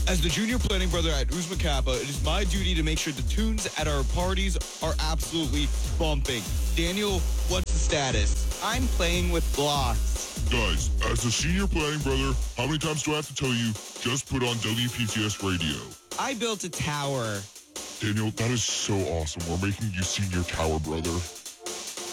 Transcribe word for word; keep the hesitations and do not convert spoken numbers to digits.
As the junior planning brother at Uzma Kappa, it is my duty to make sure the tunes at our parties are absolutely bumping. Daniel, what's the status? I'm playing with blocks. Guys, as a senior planning brother, how many times do I have to tell you, just put on W P T S radio? I built a tower. Daniel, that is so awesome. We're making you senior tower brother.